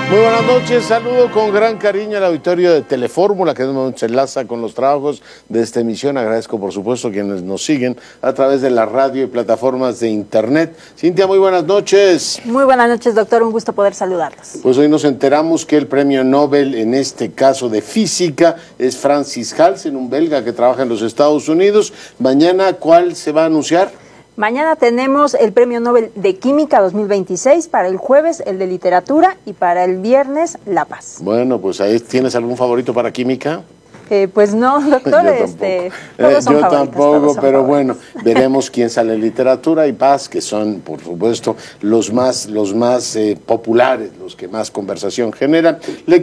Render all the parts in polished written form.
Muy buenas noches, saludo con gran cariño al auditorio de Telefórmula que nos enlaza con los trabajos de esta emisión. Agradezco por supuesto a quienes nos siguen a través de la radio y plataformas de internet. Cintia, muy buenas noches. Muy buenas noches, doctor, un gusto poder saludarlos. Pues hoy nos enteramos que el premio Nobel en este caso de física es Francis Halsen, un belga que trabaja en los Estados Unidos. Mañana, ¿cuál se va a anunciar? Mañana tenemos el Premio Nobel de Química 2026, para el jueves el de Literatura y para el viernes La Paz. Bueno, pues ahí ¿tienes algún favorito para Química? Pues no, doctor, todos son yo favoritos, tampoco, todos son pero favoritos. Bueno, veremos quién sale en Literatura y Paz, que son, por supuesto, los más populares, los que más conversación generan. Le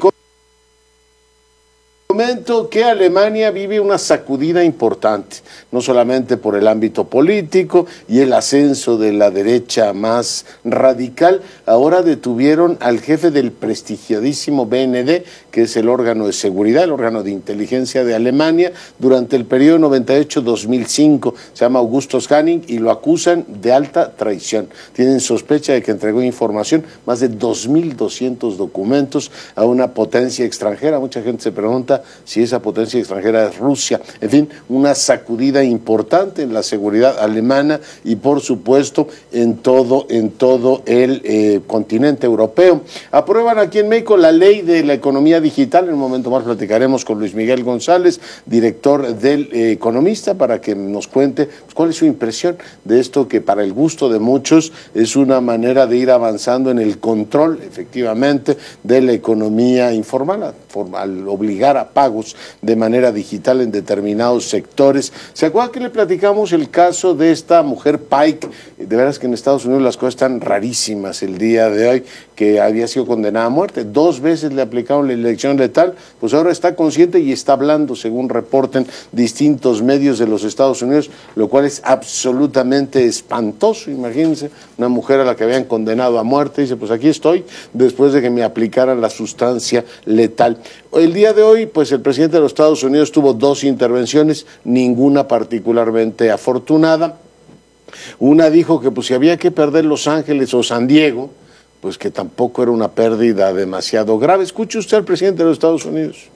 comento que Alemania vive una sacudida importante, no solamente por el ámbito político y el ascenso de la derecha más radical. Ahora detuvieron al jefe del prestigiadísimo BND, que es el órgano de seguridad, el órgano de inteligencia de Alemania, durante el periodo 98-2005. Se llama Augustus Hanning y lo acusan de alta traición. Tienen sospecha de que entregó información, más de 2.200 documentos a una potencia extranjera. Mucha gente se pregunta si esa potencia extranjera es Rusia. En fin, una sacudida importante en la seguridad alemana y por supuesto en todo el continente europeo. Aprueban aquí en México la ley de la economía digital. En un momento más platicaremos con Luis Miguel González, director del Economista, para que nos cuente cuál es su impresión de esto, que para el gusto de muchos es una manera de ir avanzando en el control efectivamente de la economía informal al obligar a pagos de manera digital en determinados sectores. ¿Se acuerdan que le platicamos el caso de esta mujer Pike? De veras que en Estados Unidos las cosas están rarísimas el día de hoy, que había sido condenada a muerte. 2 veces le aplicaron la inyección letal, pues ahora está consciente y está hablando, según reporten distintos medios de los Estados Unidos, lo cual es absolutamente espantoso. Imagínense, una mujer a la que habían condenado a muerte, dice, pues aquí estoy, después de que me aplicaran la sustancia letal. El día de hoy, pues el presidente de los Estados Unidos tuvo 2 intervenciones, ninguna particularmente afortunada. Una dijo que pues si había que perder Los Ángeles o San Diego, pues que tampoco era una pérdida demasiado grave. Escuche usted al presidente de los Estados Unidos.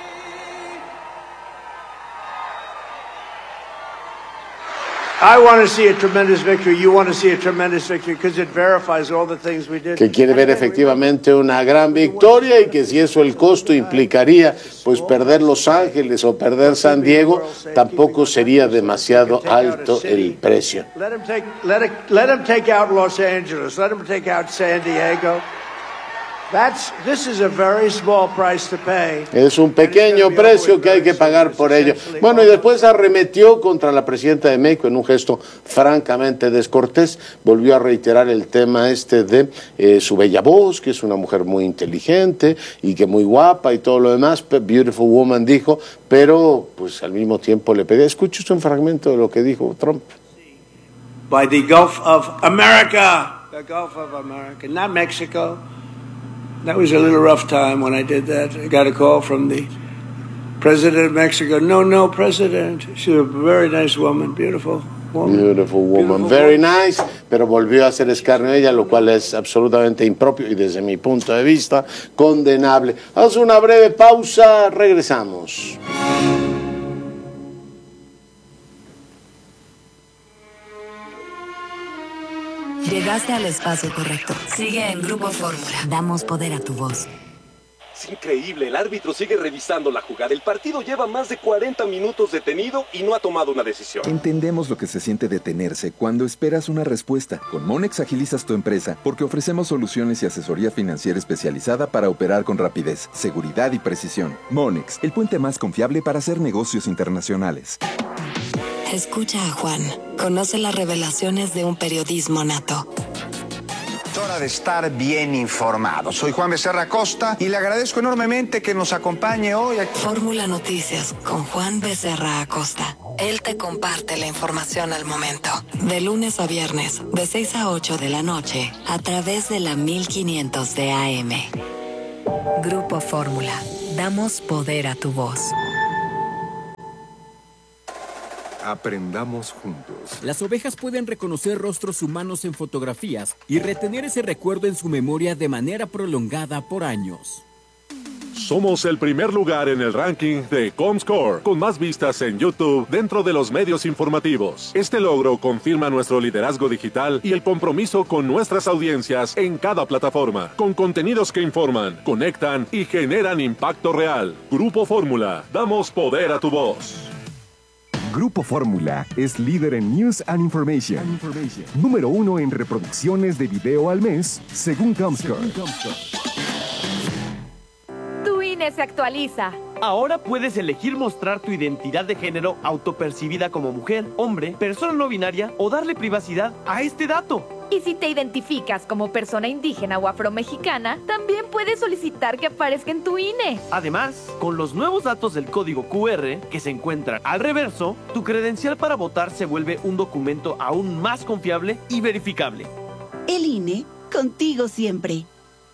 I want to see a tremendous victory. You want to see a tremendous victory because it verifies all the things we did. Que quiere ver efectivamente una gran victoria y que si eso el costo implicaría pues perder Los Ángeles o perder San Diego, tampoco sería demasiado alto el precio. Let him take out Los Angeles. Let him take out San Diego. This is a very small price to pay. Es un pequeño precio que hay que pagar por ello. Bueno, y después arremetió contra la presidenta de México en un gesto francamente descortés. Volvió a reiterar el tema de su bella voz, que es una mujer muy inteligente y que muy guapa y todo lo demás. Beautiful woman dijo, pero pues al mismo tiempo le pedía. Escuche usted un fragmento de lo que dijo Trump. By the Gulf of America. The Gulf of America, not Mexico. That was a little rough time when I did that. I got a call from the president of Mexico. No, president. She's a very nice woman, beautiful woman. Beautiful woman, very nice. Pero volvió a hacer escarnio a ella, lo cual es absolutamente impropio y desde mi punto de vista condenable. Haz una breve pausa, regresamos. Llegaste al espacio correcto. Sigue en Grupo Fórmula. Damos poder a tu voz. Es increíble, el árbitro sigue revisando la jugada. El partido lleva más de 40 minutos detenido y no ha tomado una decisión. Entendemos lo que se siente detenerse cuando esperas una respuesta. Con Monex agilizas tu empresa porque ofrecemos soluciones y asesoría financiera especializada para operar con rapidez, seguridad y precisión. Monex, el puente más confiable para hacer negocios internacionales. Escucha a Juan. Conoce las revelaciones de un periodismo nato. Es hora de estar bien informado. Soy Juan Becerra Acosta y le agradezco enormemente que nos acompañe hoy aquí. Fórmula Noticias con Juan Becerra Acosta. Él te comparte la información al momento. De lunes a viernes, de 6 a 8 de la noche, a través de la 1500 de AM. Grupo Fórmula. Damos poder a tu voz. Aprendamos juntos. Las ovejas pueden reconocer rostros humanos en fotografías y retener ese recuerdo en su memoria de manera prolongada por años. Somos el primer lugar en el ranking de Comscore, con más vistas en YouTube dentro de los medios informativos. Este logro confirma nuestro liderazgo digital y el compromiso con nuestras audiencias en cada plataforma, con contenidos que informan, conectan y generan impacto real. Grupo Fórmula, damos poder a tu voz. Grupo Fórmula es líder en News and Information. Número 1 en reproducciones de video al mes, según Comscore. Tu INE se actualiza. Ahora puedes elegir mostrar tu identidad de género autopercibida como mujer, hombre, persona no binaria o darle privacidad a este dato. Y si te identificas como persona indígena o afromexicana, también puedes solicitar que aparezca en tu INE. Además, con los nuevos datos del código QR que se encuentran al reverso, tu credencial para votar se vuelve un documento aún más confiable y verificable. El INE, contigo siempre.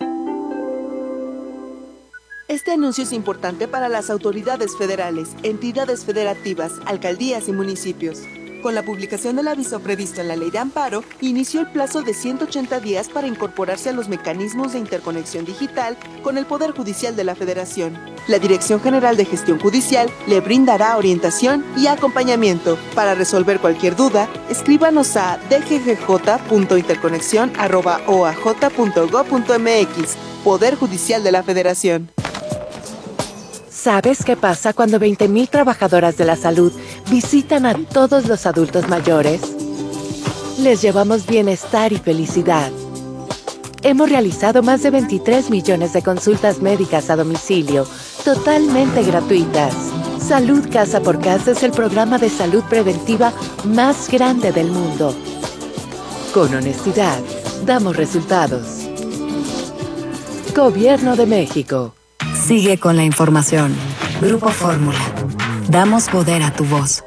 Este anuncio es importante para las autoridades federales, entidades federativas, alcaldías y municipios. Con la publicación del aviso previsto en la Ley de Amparo, inició el plazo de 180 días para incorporarse a los mecanismos de interconexión digital con el Poder Judicial de la Federación. La Dirección General de Gestión Judicial le brindará orientación y acompañamiento. Para resolver cualquier duda, escríbanos a dggj.interconexión@oaj.gov.mx. Poder Judicial de la Federación. ¿Sabes qué pasa cuando 20,000 trabajadoras de la salud visitan a todos los adultos mayores? Les llevamos bienestar y felicidad. Hemos realizado más de 23 millones de consultas médicas a domicilio, totalmente gratuitas. Salud Casa por Casa es el programa de salud preventiva más grande del mundo. Con honestidad, damos resultados. Gobierno de México. Sigue con la información. Grupo Fórmula. Damos poder a tu voz.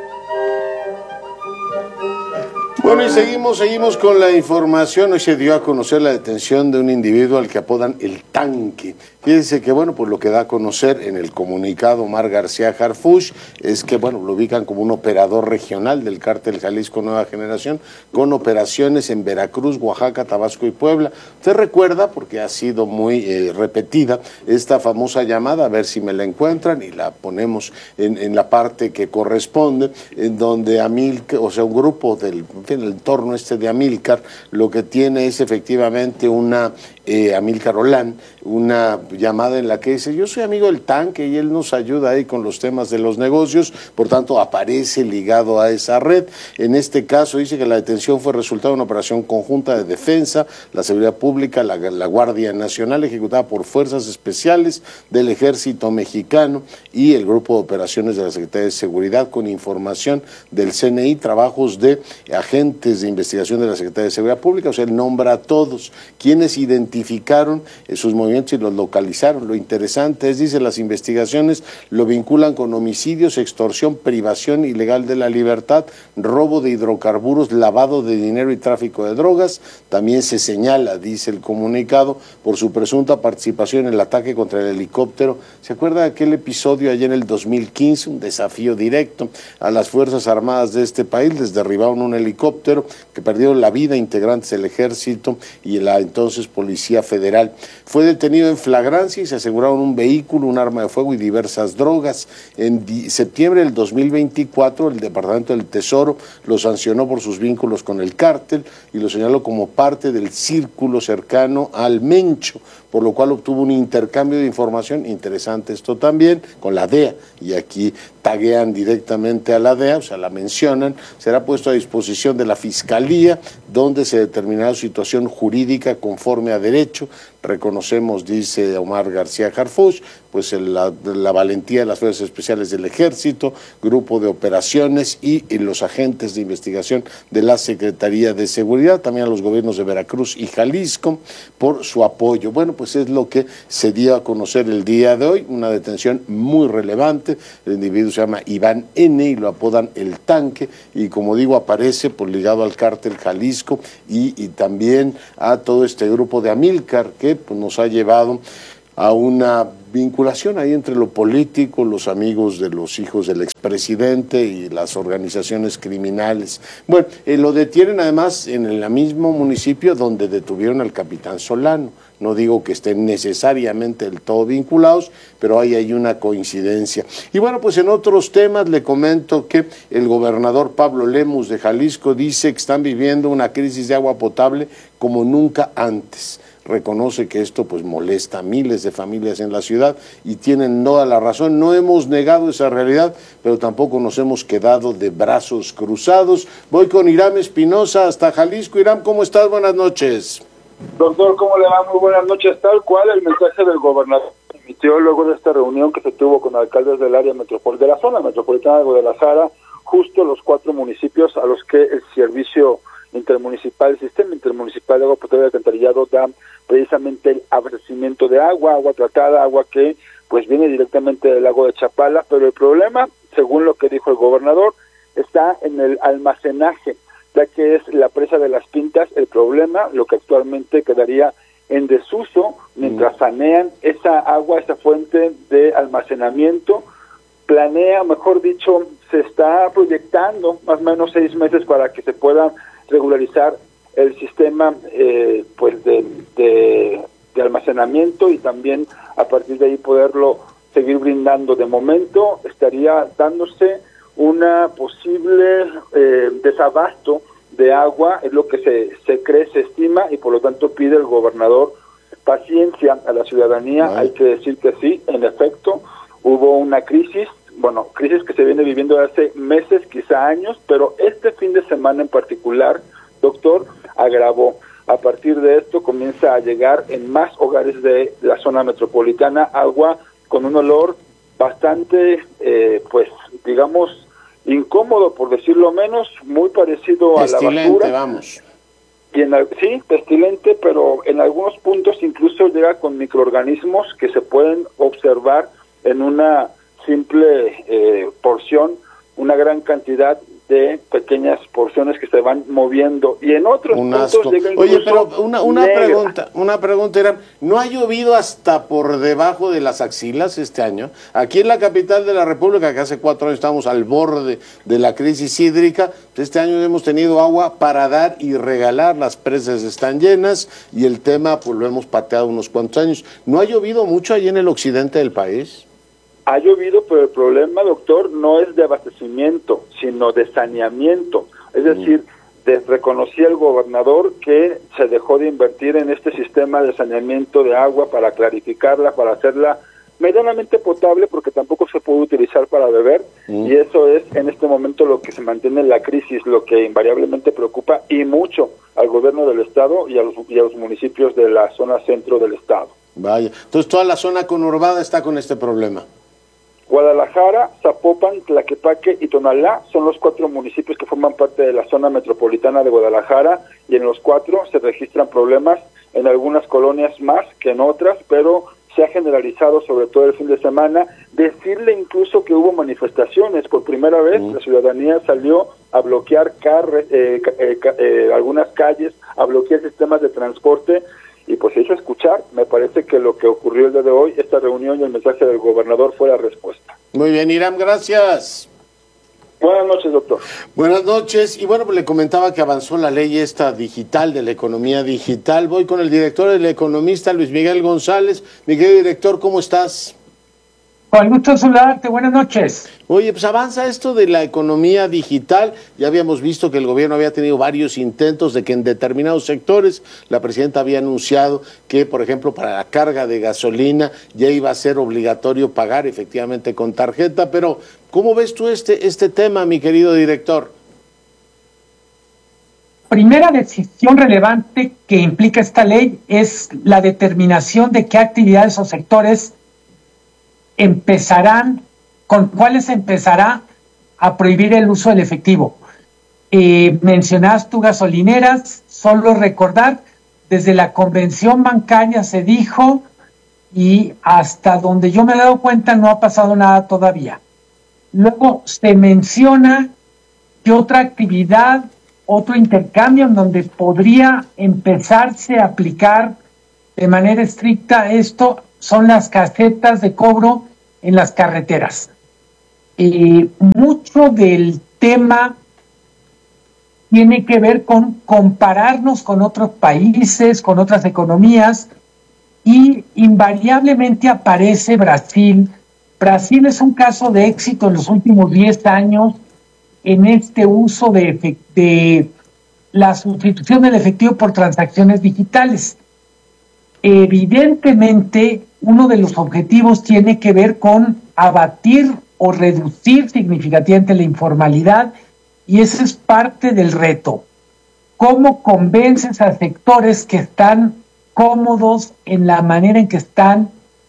Bueno, y seguimos con la información. Hoy se dio a conocer la detención de un individuo al que apodan El Tanque. Fíjense que, bueno, pues lo que da a conocer en el comunicado Omar García Harfuch es que, bueno, lo ubican como un operador regional del cártel Jalisco Nueva Generación, con operaciones en Veracruz, Oaxaca, Tabasco y Puebla. Usted recuerda, porque ha sido muy repetida, esta famosa llamada, a ver si me la encuentran, y la ponemos en la parte que corresponde, en donde Amílcar, o sea, un grupo del el entorno de Amílcar, lo que tiene es efectivamente una Amílcar Olán, una llamada en la que dice: yo soy amigo del Tanque y él nos ayuda ahí con los temas de los negocios, por tanto aparece ligado a esa red. En este caso dice que la detención fue resultado de una operación conjunta de defensa, la seguridad pública, la Guardia Nacional, ejecutada por fuerzas especiales del Ejército Mexicano y el Grupo de Operaciones de la Secretaría de Seguridad, con información del CNI, trabajos de agentes de investigación de la Secretaría de Seguridad Pública. O sea, él nombra a todos quienes identificaron sus movimientos y los localizaron. Lo interesante es, dice, las investigaciones lo vinculan con homicidios, extorsión, privación ilegal de la libertad, robo de hidrocarburos, lavado de dinero y tráfico de drogas. También se señala, dice el comunicado, por su presunta participación en el ataque contra el helicóptero. ¿Se acuerda de aquel episodio allá en el 2015? Un desafío directo a las Fuerzas Armadas de este país. Les derribaron un helicóptero, que perdieron la vida integrantes del Ejército y la entonces Policía Federal. Fue detenido en flagrancia y se aseguraron un vehículo, un arma de fuego y diversas drogas. En septiembre del 2024, el Departamento del Tesoro lo sancionó por sus vínculos con el cártel y lo señaló como parte del círculo cercano al Mencho, por lo cual obtuvo un intercambio de información, interesante esto también, con la DEA, y aquí taguean directamente a la DEA, o sea, la mencionan. Será puesto a disposición de la Fiscalía, donde se determinará su situación jurídica conforme a derecho. Reconocemos, dice Omar García Harfuch, pues la valentía de las Fuerzas Especiales del Ejército, Grupo de Operaciones y los agentes de investigación de la Secretaría de Seguridad, también a los gobiernos de Veracruz y Jalisco por su apoyo. Bueno, pues es lo que se dio a conocer el día de hoy, una detención muy relevante. El individuo se llama Iván N. y lo apodan El Tanque, y como digo, aparece pues ligado al cártel Jalisco y también a todo este grupo de Amílcar que pues, nos ha llevado a una vinculación ahí entre lo político, los amigos de los hijos del expresidente y las organizaciones criminales. Bueno, lo detienen además en el mismo municipio donde detuvieron al capitán Solano. No digo que estén necesariamente del todo vinculados, pero hay una coincidencia. Y bueno, pues en otros temas le comento que el gobernador Pablo Lemus de Jalisco dice que están viviendo una crisis de agua potable como nunca antes. Reconoce que esto pues molesta a miles de familias en la ciudad y tienen toda la razón. No hemos negado esa realidad, pero tampoco nos hemos quedado de brazos cruzados. Voy con Hiram Espinosa hasta Jalisco. Hiram, ¿cómo estás? Buenas noches. Doctor, ¿cómo le va? Muy buenas noches. Tal cual el mensaje del gobernador emitió luego de esta reunión que se tuvo con alcaldes del área de la zona metropolitana de Guadalajara, justo los 4 municipios a los que el sistema intermunicipal de agua potable y alcantarillado da precisamente el abastecimiento de agua tratada, agua que pues viene directamente del lago de Chapala, pero el problema, según lo que dijo el gobernador, está en el almacenaje, ya que es la presa de las Pintas el problema, lo que actualmente quedaría en desuso mientras sanean esa agua, esa fuente de almacenamiento. Planea, mejor dicho, se está proyectando más o menos 6 meses para que se pueda regularizar el sistema pues de almacenamiento y también a partir de ahí poderlo seguir brindando. De momento estaría dándose una posible desabasto de agua, es lo que se cree, se estima, y por lo tanto pide el gobernador paciencia a la ciudadanía. Hay que decir que sí, en efecto, hubo una crisis que se viene viviendo hace meses, quizá años, pero este fin de semana en particular, doctor, agravó. A partir de esto comienza a llegar en más hogares de la zona metropolitana agua con un olor bastante, pues, digamos, incómodo, por decirlo menos, muy parecido a la basura. Vamos. Y sí, pestilente, pero en algunos puntos incluso llega con microorganismos que se pueden observar en una simple porción, una gran cantidad de pequeñas porciones que se van moviendo, y en otros puntos llega incluso. Oye, pero una pregunta era, ¿no ha llovido hasta por debajo de las axilas este año? Aquí en la capital de la República, que hace 4 años estamos al borde de la crisis hídrica, este año hemos tenido agua para dar y regalar, las presas están llenas y el tema pues lo hemos pateado unos cuantos años. ¿No ha llovido mucho allí en el occidente del país? Ha llovido, pero el problema, doctor, no es de abastecimiento, sino de saneamiento. Es decir, reconocía el gobernador que se dejó de invertir en este sistema de saneamiento de agua para clarificarla, para hacerla medianamente potable, porque tampoco se puede utilizar para beber, y eso es en este momento lo que se mantiene en la crisis, lo que invariablemente preocupa y mucho al gobierno del estado y a los municipios de la zona centro del estado. Vaya, entonces toda la zona conurbada está con este problema. Guadalajara, Zapopan, Tlaquepaque y Tonalá son los 4 municipios que forman parte de la zona metropolitana de Guadalajara, y en los 4 se registran problemas, en algunas colonias más que en otras, pero se ha generalizado sobre todo el fin de semana. Decirle incluso que hubo manifestaciones, por primera vez la ciudadanía salió a bloquear algunas calles, a bloquear sistemas de transporte, y pues se hizo escuchar. Me parece que lo que ocurrió el día de hoy, esta reunión y el mensaje del gobernador fue la respuesta. Muy bien, Hiram, gracias. Buenas noches, doctor. Buenas noches. Y bueno, pues le comentaba que avanzó la ley esta digital, de la economía digital. Voy con el director, el economista Luis Miguel González. Mi querido director, ¿cómo estás? Con gusto saludarte, buenas noches. Oye, pues avanza esto de la economía digital. Ya habíamos visto que el gobierno había tenido varios intentos de que en determinados sectores, la presidenta había anunciado que, por ejemplo, para la carga de gasolina ya iba a ser obligatorio pagar efectivamente con tarjeta, pero ¿cómo ves tú este tema, mi querido director? Primera decisión relevante que implica esta ley es la determinación de qué actividades o sectores con cuáles empezará a prohibir el uso del efectivo. Mencionabas tú gasolineras, solo recordar, desde la convención bancaria se dijo, y hasta donde yo me he dado cuenta no ha pasado nada todavía. Luego se menciona que otra actividad, otro intercambio en donde podría empezarse a aplicar de manera estricta esto son las casetas de cobro en las carreteras. Mucho del tema tiene que ver con compararnos con otros países, con otras economías, y invariablemente aparece Brasil. Brasil es un caso de éxito en los últimos 10 años en este uso de la sustitución del efectivo por transacciones digitales. Evidentemente, uno de los objetivos tiene que ver con abatir o reducir significativamente la informalidad, y ese es parte del reto. ¿Cómo convences a sectores que están cómodos en la manera en que están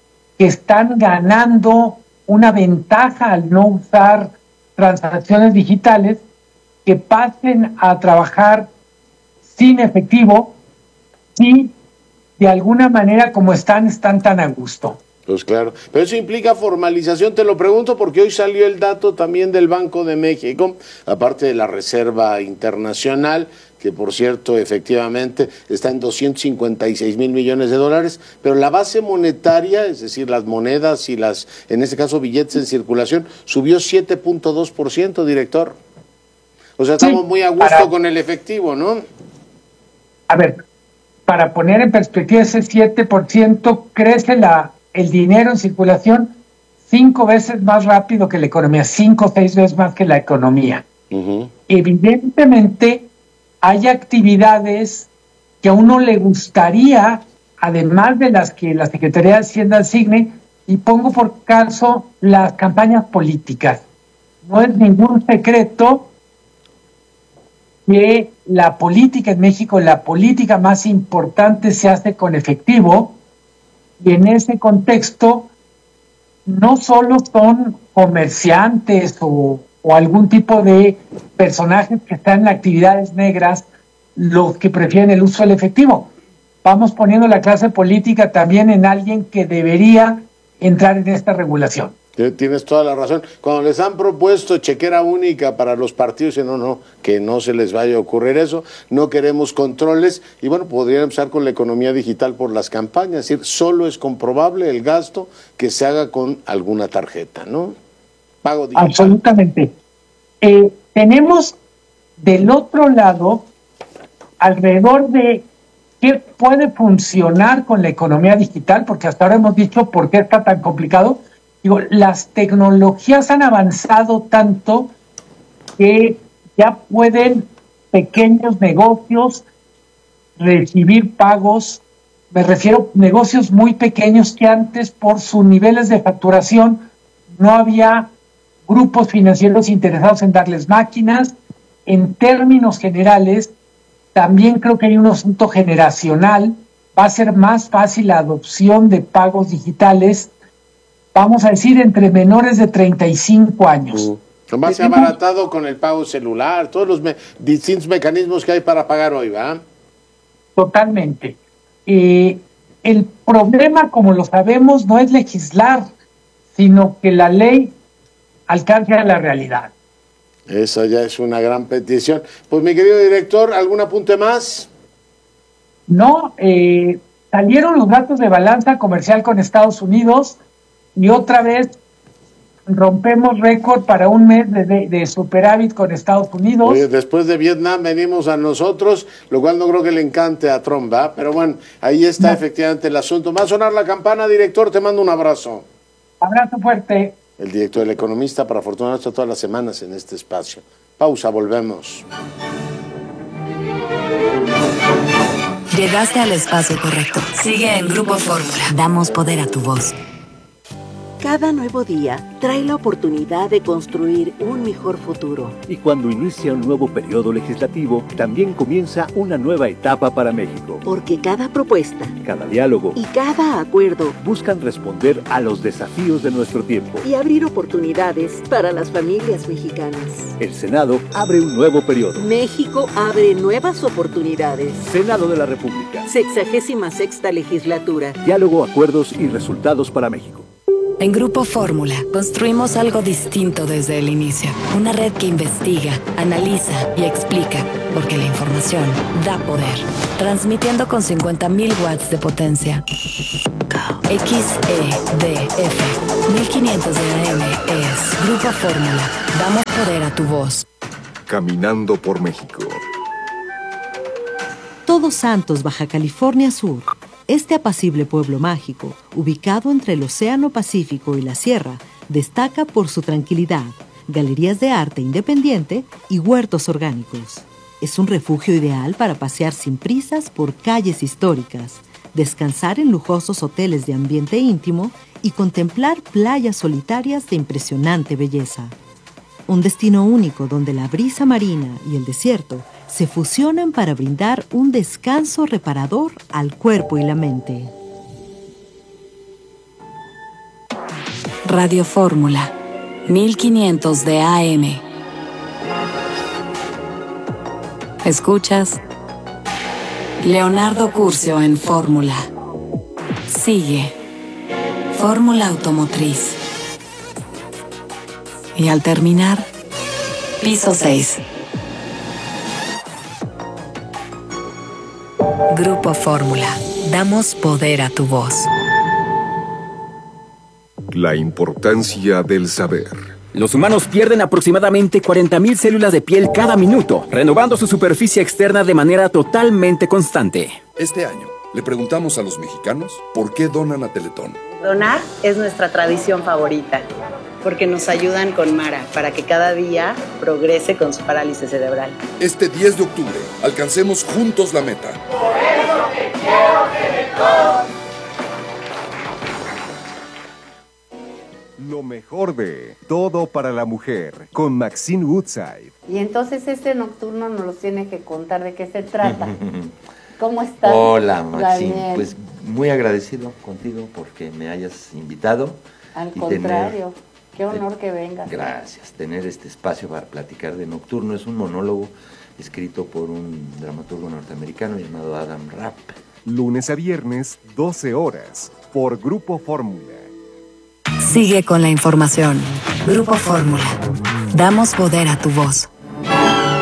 ganando una ventaja al no usar transacciones digitales, que pasen a trabajar sin efectivo, si de alguna manera como están tan a gusto? Pues claro, pero eso implica formalización, te lo pregunto porque hoy salió el dato también del Banco de México, aparte de la Reserva Internacional, que por cierto efectivamente está en 256 mil millones de dólares, pero la base monetaria, es decir, las monedas y las, en este caso billetes en circulación, subió 7.2%, director. O sea, estamos muy a gusto con el efectivo, ¿no? A ver, para poner en perspectiva ese 7%, crece el dinero en circulación 5 veces más rápido que la economía, 5 o 6 veces más que la economía. Evidentemente, hay actividades que a uno le gustaría, además de las que la Secretaría de Hacienda asigne, y pongo por caso las campañas políticas. No es ningún secreto que la política en México, la política más importante, se hace con efectivo, y en ese contexto no solo son comerciantes o algún tipo de personajes que están en actividades negras los que prefieren el uso del efectivo. Vamos poniendo la clase política también en alguien que debería entrar en esta regulación. Tienes toda la razón. Cuando les han propuesto chequera única para los partidos, no, que no se les vaya a ocurrir eso, no queremos controles, y bueno, podrían empezar con la economía digital por las campañas, es decir, solo es comprobable el gasto que se haga con alguna tarjeta, ¿no? Pago digital. Absolutamente. Tenemos del otro lado, alrededor de qué puede funcionar con la economía digital, porque hasta ahora hemos dicho por qué está tan complicado. Digo, las tecnologías han avanzado tanto que ya pueden pequeños negocios recibir pagos. Me refiero a negocios muy pequeños que antes, por sus niveles de facturación, no había grupos financieros interesados en darles máquinas. En términos generales, también creo que hay un asunto generacional. Va a ser más fácil la adopción de pagos digitales, vamos a decir, entre menores de 35 años. Más se ha abaratado con el pago celular, todos los distintos mecanismos que hay para pagar hoy, ¿verdad? Totalmente. El problema, como lo sabemos, no es legislar, sino que la ley alcance a la realidad. Esa ya es una gran petición. Pues mi querido director, ¿algún apunte más? No, salieron los datos de balanza comercial con Estados Unidos, y otra vez rompemos récord para un mes de superávit con Estados Unidos. Oye, después de Vietnam venimos a nosotros, lo cual no creo que le encante a Trump, ¿verdad? Pero bueno, ahí está efectivamente el asunto. Va a sonar la campana, director, te mando un abrazo. Abrazo fuerte. El director, el economista, para fortuna nuestra, todas las semanas en este espacio. Pausa, volvemos. Llegaste al espacio correcto. Sigue en Grupo Fórmula. Damos poder a tu voz. Cada nuevo día trae la oportunidad de construir un mejor futuro. Y cuando inicia un nuevo periodo legislativo, también comienza una nueva etapa para México. Porque cada propuesta, cada diálogo y cada acuerdo buscan responder a los desafíos de nuestro tiempo y abrir oportunidades para las familias mexicanas. El Senado abre un nuevo periodo. México abre nuevas oportunidades. Senado de la República. 66ª legislatura. Diálogo, acuerdos y resultados para México. En Grupo Fórmula construimos algo distinto desde el inicio. Una red que investiga, analiza y explica, porque la información da poder. Transmitiendo con 50,000 watts de potencia. XEDF 1500 de AM es Grupo Fórmula. Damos poder a tu voz. Caminando por México. Todos Santos, Baja California Sur. Este apacible pueblo mágico, ubicado entre el Océano Pacífico y la Sierra, destaca por su tranquilidad, galerías de arte independiente y huertos orgánicos. Es un refugio ideal para pasear sin prisas por calles históricas, descansar en lujosos hoteles de ambiente íntimo y contemplar playas solitarias de impresionante belleza. Un destino único donde la brisa marina y el desierto se fusionan para brindar un descanso reparador al cuerpo y la mente. Radio Fórmula 1500 de AM. ¿Escuchas? Leonardo Curcio en Fórmula. Sigue. Fórmula Automotriz. Y al terminar, piso 6. Grupo Fórmula. Damos poder a tu voz. La importancia del saber. Los humanos pierden aproximadamente 40.000 células de piel cada minuto, renovando su superficie externa de manera totalmente constante. Este año, le preguntamos a los mexicanos por qué donan a Teletón. Donar es nuestra tradición favorita, porque nos ayudan con Mara para que cada día progrese con su parálisis cerebral. Este 10 de octubre, alcancemos juntos la meta. Por eso te quiero Teletón. Lo mejor de Todo para la Mujer, con Maxine Woodside. Y entonces este nocturno nos lo tiene que contar de qué se trata. ¿Cómo estás? Hola, Maxine. Daniel? Pues muy agradecido contigo porque me hayas invitado. Al contrario, qué honor que vengas. Gracias. Tener este espacio para platicar de Nocturno es un monólogo escrito por un dramaturgo norteamericano llamado Adam Rapp. Lunes a viernes, 12 horas, por Grupo Fórmula. Sigue con la información. Grupo Fórmula. Damos poder a tu voz.